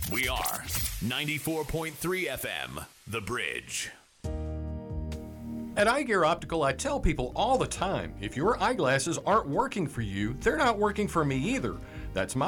We are 94.3 FM, The Bridge. At iGear Optical, I tell people all the time, if your eyeglasses aren't working for you, they're not working for me either. That's my